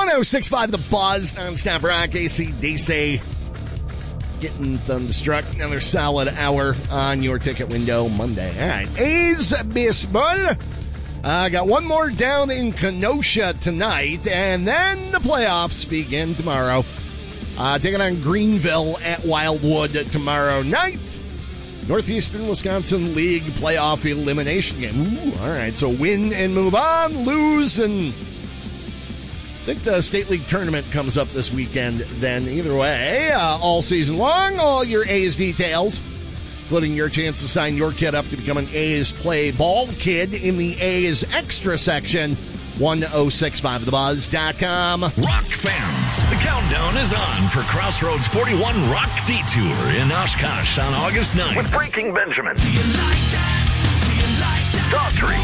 106.5 The Buzz, non-stop rock, AC/DC. Getting thunderstruck. Another solid hour on your ticket window Monday. All right, A's baseball. Got one more down in Kenosha tonight, and then the playoffs begin tomorrow. Taking on Greenville at Wildwood tomorrow night. Northeastern Wisconsin League playoff elimination game. Ooh, all right, so win and move on, lose, and I think the State League tournament comes up this weekend then. Either way, all season long, all your A's details, including your chance to sign your kid up to become an A's play ball kid in the A's extra section. 1065thebuzz.com. Rock fans, the countdown is on for Crossroads 41 Rock Detour in Oshkosh on August 9th. With Breaking Benjamin, Daughtry,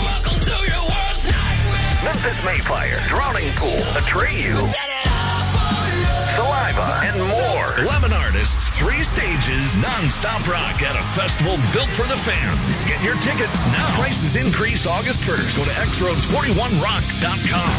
Memphis Mayfire, Drowning Pool, Atreyu, Saliva, and more. 11 artists, 3 stages, non-stop rock at a festival built for the fans. Get your tickets now. Prices increase August 1st. Go to xroads41rock.com.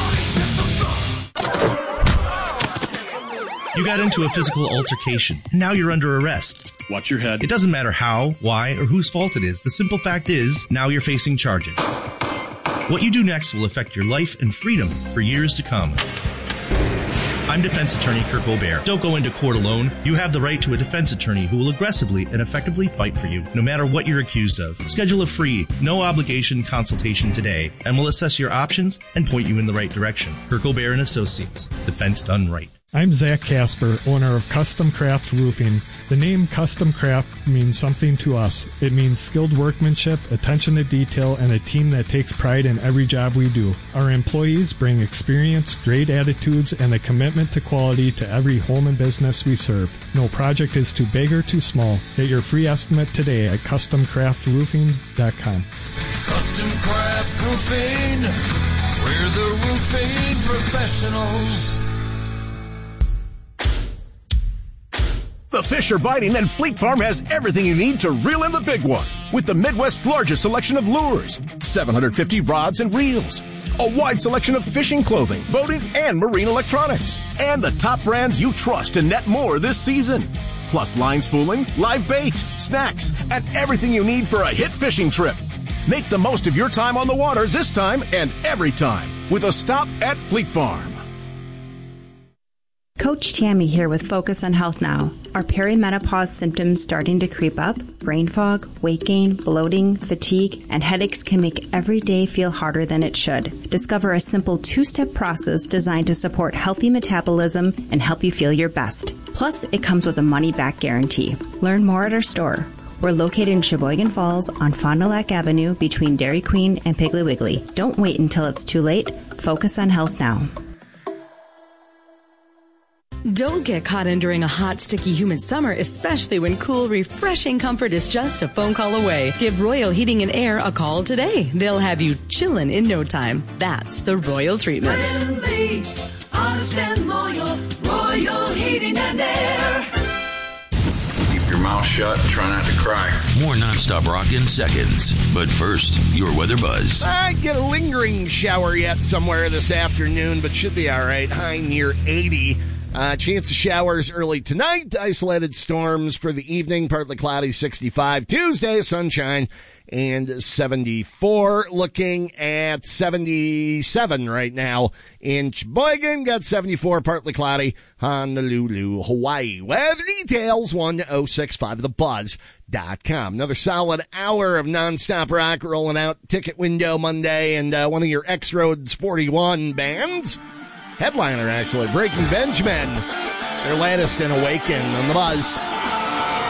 You got into a physical altercation. Now you're under arrest. Watch your head. It doesn't matter how, why, or whose fault it is. The simple fact is, now you're facing charges. What you do next will affect your life and freedom for years to come. I'm defense attorney Kirk Aubert. Don't go into court alone. You have the right to a defense attorney who will aggressively and effectively fight for you, no matter what you're accused of. Schedule a free, no-obligation consultation today, and we'll assess your options and point you in the right direction. Kirk Aubert & Associates. Defense done right. I'm Zach Casper, owner of Custom Craft Roofing. The name Custom Craft means something to us. It means skilled workmanship, attention to detail, and a team that takes pride in every job we do. Our employees bring experience, great attitudes, and a commitment to quality to every home and business we serve. No project is too big or too small. Get your free estimate today at CustomCraftRoofing.com. Custom Craft Roofing, we're the roofing professionals. The fish are biting, and Fleet Farm has everything you need to reel in the big one. With the Midwest's largest selection of lures, 750 rods and reels, a wide selection of fishing clothing, boating, and marine electronics, and the top brands you trust to net more this season. Plus line spooling, live bait, snacks, and everything you need for a hit fishing trip. Make the most of your time on the water this time and every time with a stop at Fleet Farm. Coach Tammy here with Focus on Health Now. Are perimenopause symptoms starting to creep up? Brain fog, weight gain, bloating, fatigue, and headaches can make every day feel harder than it should. Discover a simple 2-step process designed to support healthy metabolism and help you feel your best. Plus, it comes with a money-back guarantee. Learn more at our store. We're located in Sheboygan Falls on Fond du Lac Avenue between Dairy Queen and Piggly Wiggly. Don't wait until it's too late. Focus on health now. Don't get caught in during a hot, sticky, humid summer, especially when cool, refreshing comfort is just a phone call away. Give Royal Heating and Air a call today. They'll have you chillin' in no time. That's the Royal treatment. Friendly, honest and loyal, Royal Heating and Air. Keep your mouth shut and try not to cry. More nonstop rock in seconds. But first, your weather buzz. I get a lingering shower yet somewhere this afternoon, but should be all right. High near 80. Chance of showers early tonight. Isolated storms for the evening. Partly cloudy, 65. Tuesday, sunshine and 74. Looking at 77 right now in Sheboygan. Got 74, partly cloudy. Honolulu, Hawaii. Weather details, 1065thebuzz.com. Another solid hour of nonstop rock rolling out. Ticket window Monday, and one of your X-Roads 41 bands. Headliner, actually, Breaking Benjamin. Their latest in Awaken on the Buzz.